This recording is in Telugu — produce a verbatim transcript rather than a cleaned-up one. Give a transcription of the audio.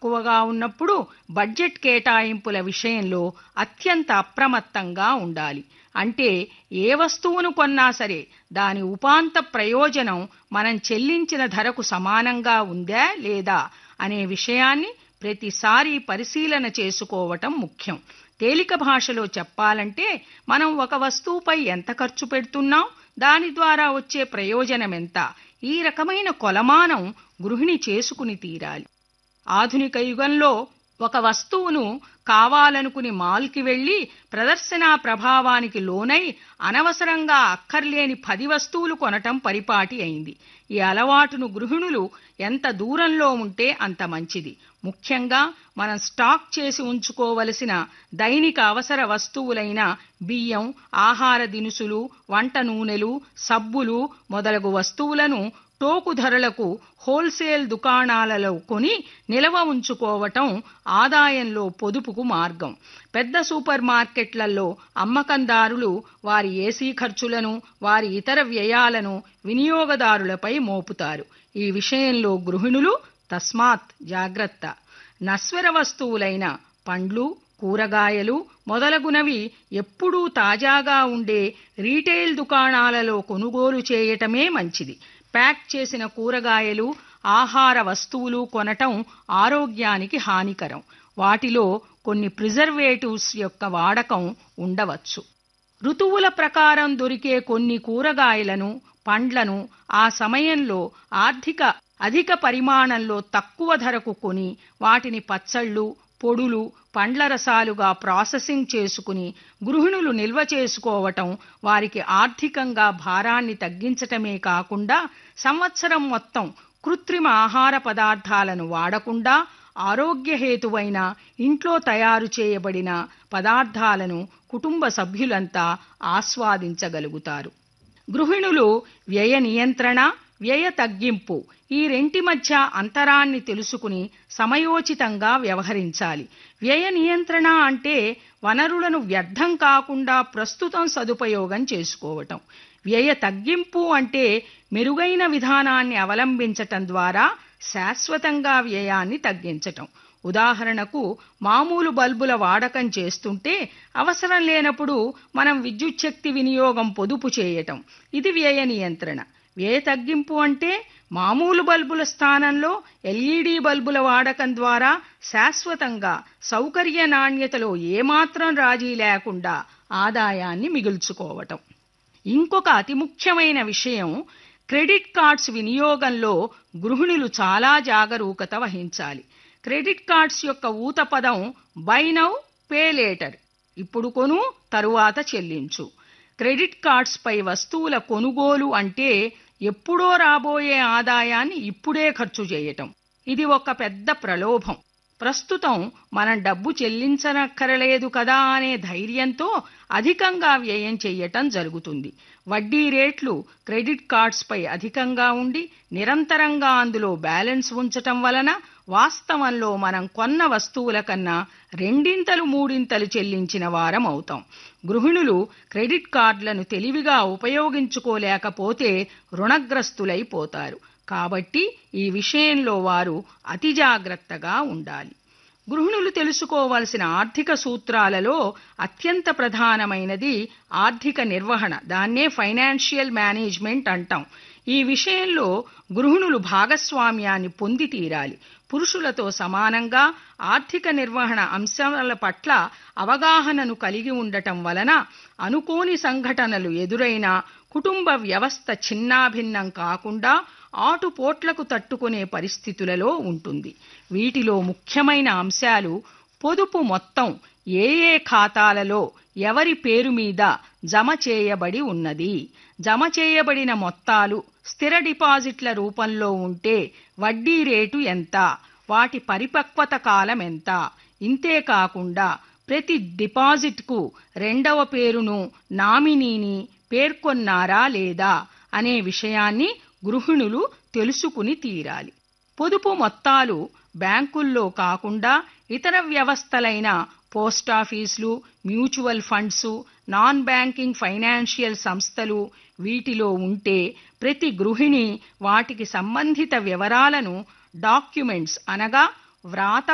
తక్కువగా ఉన్నప్పుడు బడ్జెట్ కేటాయింపుల విషయంలో అత్యంత అప్రమత్తంగా ఉండాలి. అంటే ఏ వస్తువును కొన్నా సరే దాని ఉపాంత ప్రయోజనం మనం చెల్లించిన ధరకు సమానంగా ఉందా లేదా అనే విషయాన్ని ప్రతిసారి పరిశీలన చేసుకోవటం ముఖ్యం. తేలిక భాషలో చెప్పాలంటే మనం ఒక వస్తువుపై ఎంత ఖర్చు పెడుతున్నాం, దాని ద్వారా వచ్చే ప్రయోజనం ఎంత, ఈ రకమైన కొలమానం గృహిణి చేసుకుని తీరాలి. ఆధునిక యుగంలో ఒక వస్తువును కావాలనుకుని మాల్కి వెళ్లి ప్రదర్శనా ప్రభావానికి లోనై అనవసరంగా అక్కర్లేని పది వస్తువులు కొనటం పరిపాటి అయింది. ఈ అలవాటును గృహిణులు ఎంత దూరంలో ఉంటే అంత మంచిది. ముఖ్యంగా మనం స్టాక్ చేసి ఉంచుకోవలసిన దైనిక అవసర వస్తువులైన బియ్యం, ఆహార దినుసులు, వంట నూనెలు, సబ్బులు మొదలగు వస్తువులను టోకు ధరలకు హోల్సేల్ దుకాణాలలో కొని నిల్వ ఉంచుకోవటం ఆదాయంలో పొదుపుకు మార్గం. పెద్ద సూపర్ మార్కెట్లలో అమ్మకందారులు వారి ఏసీ ఖర్చులను, వారి ఇతర వ్యయాలను వినియోగదారులపై మోపుతారు. ఈ విషయంలో గృహిణులు తస్మాత్ జాగ్రత్త. నశ్వర వస్తువులైన పండ్లు, కూరగాయలు మొదలగునవి ఎప్పుడూ తాజాగా ఉండే రీటైల్ దుకాణాలలో కొనుగోలు చేయటమే మంచిది. ప్యాక్ చేసిన కూరగాయలు, ఆహార వస్తువులు కొనటం ఆరోగ్యానికి హానికరం. వాటిలో కొన్ని ప్రిజర్వేటివ్స్ యొక్క వాడకం ఉండవచ్చు. ఋతువుల ప్రకారం దొరికే కొన్ని కూరగాయలను, పండ్లను ఆ సమయంలో ఆర్థిక అధిక పరిమాణంలో తక్కువ ధరకు కొని వాటిని పచ్చళ్ళు, పొడులు, పండ్ల రసాలుగా ప్రాసెసింగ్ చేసుకుని గృహిణులు నిల్వ చేసుకోవటం వారికి ఆర్థికంగా భారాన్ని తగ్గించటమే కాకుండా సంవత్సరం మొత్తం కృత్రిమ ఆహార పదార్థాలను వాడకుండా ఆరోగ్యహేతువైన ఇంట్లో తయారు చేయబడిన పదార్థాలను కుటుంబ సభ్యులంతా ఆస్వాదించగలుగుతారు. గృహిణులు వ్యయ నియంత్రణ, వ్యయ తగ్గింపు ఈ రెంటి మధ్య అంతరాన్ని తెలుసుకుని సమయోచితంగా వ్యవహరించాలి. వ్యయ నియంత్రణ అంటే వనరులను వ్యర్థం కాకుండా ప్రస్తుతం సదుపయోగం చేసుకోవటం. వ్యయ తగ్గింపు అంటే మెరుగైన విధానాన్ని అవలంబించటం ద్వారా శాశ్వతంగా వ్యయాన్ని తగ్గించటం. ఉదాహరణకు మామూలు బల్బుల వాడకం చేస్తుంటే అవసరం లేనప్పుడు మనం విద్యుచ్ఛక్తి వినియోగం పొదుపు చేయటం. ఇది వ్యయ నియంత్రణ. వ్యయ తగ్గింపు అంటే మామూలు బల్బుల స్థానంలో ఎల్ఈడి బల్బుల వాడకం ద్వారా శాశ్వతంగా సౌకర్య నాణ్యతలో ఏమాత్రం రాజీ లేకుండా ఆదాయాన్ని మిగుల్చుకోవటం. ఇంకొక అతి ముఖ్యమైన విషయం, క్రెడిట్ కార్డ్స్ వినియోగంలో గృహిణులు చాలా జాగరూకత వహించాలి. క్రెడిట్ కార్డ్స్ యొక్క ఊత పదం బై నౌ పే లేటర్, ఇప్పుడు కొను తరువాత చెల్లించు. క్రెడిట్ కార్డ్స్ పై వస్తువుల కొనుగోలు అంటే ఎప్పుడో రాబోయే ఆదాయాన్ని ఇప్పుడే ఖర్చు చేయటం. ఇది ఒక పెద్ద ప్రలోభం. ప్రస్తుతం మనం డబ్బు చెల్లించనక్కరలేదు కదా అనే ధైర్యంతో అధికంగా వ్యయం చేయటం జరుగుతుంది. వడ్డీ రేట్లు క్రెడిట్ కార్డ్స్ పై అధికంగా ఉండి నిరంతరంగా అందులో బ్యాలెన్స్ ఉంచటం వలన వాస్తవంలో మనం కొన్న వస్తువుల కన్నా రెండింతలు మూడింతలు చెల్లించిన వారం అవుతాం. గృహిణులు క్రెడిట్ కార్డులను తెలివిగా ఉపయోగించుకోలేకపోతే రుణగ్రస్తులైపోతారు. కాబట్టి ఈ విషయంలో వారు అతి జాగ్రత్తగా ఉండాలి. గృహిణులు తెలుసుకోవాల్సిన ఆర్థిక సూత్రాలలో అత్యంత ప్రధానమైనది ఆర్థిక నిర్వహణ. దాన్నే ఫైనాన్షియల్ మేనేజ్మెంట్ అంటాం. ఈ విషయంలో గృహిణులు భాగస్వామ్యాన్ని పొంది తీరాలి. పురుషులతో సమానంగా ఆర్థిక నిర్వహణ అంశాల పట్ల అవగాహనను కలిగి ఉండటం వలన అనుకోని సంఘటనలు ఎదురైనా కుటుంబ వ్యవస్థ చిన్నాభిన్నం కాకుండా ఆటుపోట్లకు తట్టుకునే పరిస్థితులలో ఉంటుంది. వీటిలో ముఖ్యమైన అంశాలు పొదుపు మొత్తం ఏ ఏ ఖాతాలలో ఎవరి పేరు మీద జమ చేయబడి ఉన్నది, జమ చేయబడిన మొత్తాలు స్థిర డిపాజిట్ల రూపంలో ఉంటే వడ్డీ రేటు ఎంత, వాటి పరిపక్వత కాలం ఎంత, ఇంతే కాకుండా ప్రతి డిపాజిట్కు రెండవ పేరును నామినీని పేర్కొన్నారా లేదా అనే విషయాన్ని గృహిణులు తెలుసుకుని తీరాలి. పొదుపు మొత్తాలు బ్యాంకుల్లో కాకుండా ఇతర వ్యవస్థలైన పోస్టాఫీసులు, mutual funds, non banking financial సంస్థలు వీటిలో ఉంటే ప్రతి గృహిణి వాటికి సంబంధిత వివరాలను డాక్యుమెంట్స్ అనగా వ్రాత